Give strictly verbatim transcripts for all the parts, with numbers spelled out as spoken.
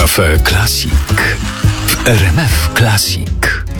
Cafe Classic w R M F Classic.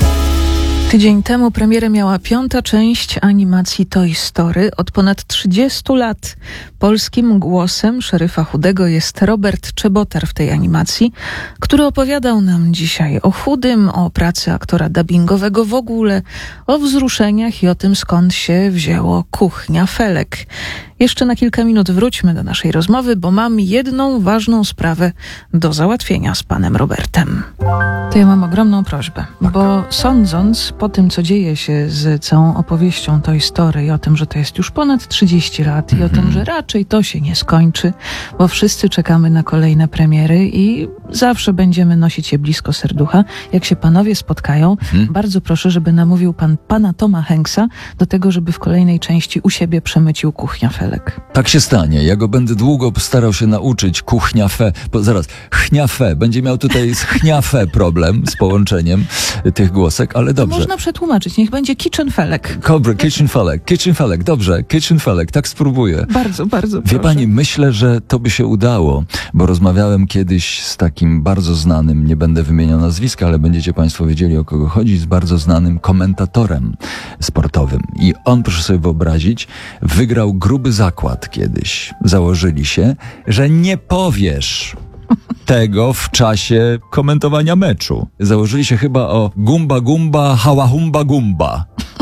Tydzień temu premierę miała piąta część animacji Toy Story. Od ponad trzydziestu lat polskim głosem szeryfa Chudego jest Robert Czebotar w tej animacji, który opowiadał nam dzisiaj o Chudym, o pracy aktora dubbingowego w ogóle, o wzruszeniach i o tym, skąd się wzięło Kuchnia Felek. Jeszcze na kilka minut wróćmy do naszej rozmowy, bo mam jedną ważną sprawę do załatwienia z panem Robertem. To ja mam ogromną prośbę, bo sądząc po tym, co dzieje się z całą opowieścią Toy Story i o tym, że to jest już ponad trzydzieści lat i o tym, że raczej to się nie skończy, bo wszyscy czekamy na kolejne premiery i zawsze będziemy nosić je blisko serducha. Jak się panowie spotkają, hmm. bardzo proszę, żeby namówił pan pana Toma Hanksa do tego, żeby w kolejnej części u siebie przemycił Kuchnia Felek. Tak się stanie. Ja go będę długo starał się nauczyć Kuchnia Fe. Bo zaraz, Chnia Fe. Będzie miał tutaj z Chnia Fe problem z połączeniem tych głosek, ale dobrze. To można przetłumaczyć. Niech będzie Kitchen Felek. Dobry, Kitchen Felek. Kitchen Felek. Dobrze, Kitchen Felek. Tak spróbuję. Bardzo, bardzo Wie proszę. pani, myślę, że to by się udało, bo rozmawiałem kiedyś z takim bardzo znanym, nie będę wymieniał nazwiska, ale będziecie państwo wiedzieli, o kogo chodzi, z bardzo znanym komentatorem sportowym. I on, proszę sobie wyobrazić, wygrał gruby zakład kiedyś. Założyli się, że nie powiesz tego w czasie komentowania meczu. Założyli się chyba o gumba gumba, hała humba gumba.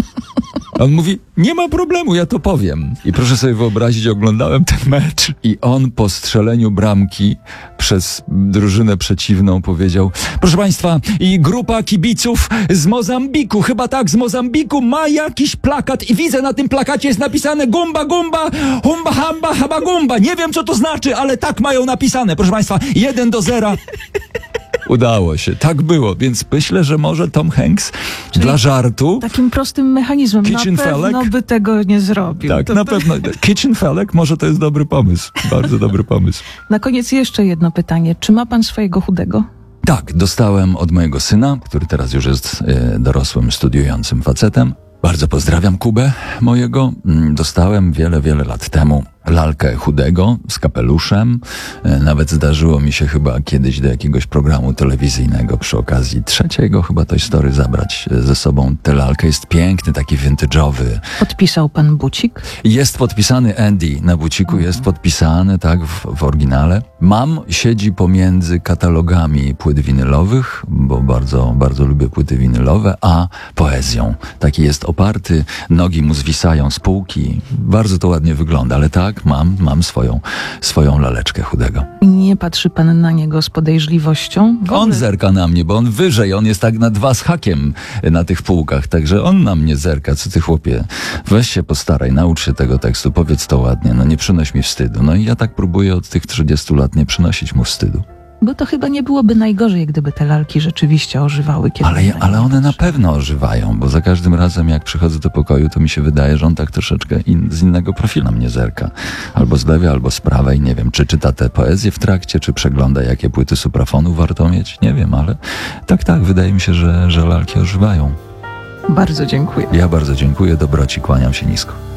On mówi, nie ma problemu, ja to powiem. I proszę sobie wyobrazić, oglądałem ten mecz i on po strzeleniu bramki przez drużynę przeciwną powiedział, proszę państwa, i grupa kibiców z Mozambiku, chyba tak, z Mozambiku ma jakiś plakat i widzę, na tym plakacie jest napisane gumba gumba, humba hamba, haba gumba. Nie wiem, co to znaczy, ale tak mają napisane. Proszę państwa, jeden do zera. Udało się. Tak było. Więc myślę, że może Tom Hanks Czyli dla żartu... Takim prostym mechanizmem Kitchen na pewno Felek? by tego nie zrobił. Tak, to, na to... pewno. Kitchen Felek może to jest dobry pomysł. Bardzo dobry pomysł. Na koniec jeszcze jedno pytanie. Czy ma pan swojego Chudego? Tak, dostałem od mojego syna, który teraz już jest y, dorosłym, studiującym facetem. Bardzo pozdrawiam Kubę mojego. Dostałem wiele, wiele lat temu lalkę Chudego z kapeluszem. Nawet zdarzyło mi się chyba kiedyś do jakiegoś programu telewizyjnego przy okazji trzeciego chyba Toy Story zabrać ze sobą tę lalkę. Jest piękny, taki vintage'owy. Podpisał pan bucik? Jest podpisany Andy na buciku, mhm. jest podpisany, tak, w, w oryginale. Mam, siedzi pomiędzy katalogami płyt winylowych, bo bardzo, bardzo lubię płyty winylowe, a poezją. Taki jest oparty, nogi mu zwisają z półki. Bardzo to ładnie wygląda, ale tak, mam, mam swoją, swoją laleczkę Chudego. I nie patrzy pan na niego z podejrzliwością? On zerka na mnie, bo on wyżej, on jest tak na dwa z hakiem na tych półkach, także on na mnie zerka. Co ty, chłopie? Weź się postaraj, naucz się tego tekstu, powiedz to ładnie, no nie przynoś mi wstydu. No i ja tak próbuję od tych trzydziestu lat nie przynosić mu wstydu. Bo to chyba nie byłoby najgorzej, gdyby te lalki rzeczywiście ożywały. Kiedy ale, ale one na pewno ożywają, bo za każdym razem jak przychodzę do pokoju, to mi się wydaje, że on tak troszeczkę in, z innego profilu mnie zerka. Albo z lewej, albo z prawej. Nie wiem, czy czyta te poezje w trakcie, czy przegląda, jakie płyty suprafonu warto mieć. Nie wiem, ale tak, tak, wydaje mi się, że, że lalki ożywają. Bardzo dziękuję. Ja bardzo dziękuję, dobroci, kłaniam się nisko.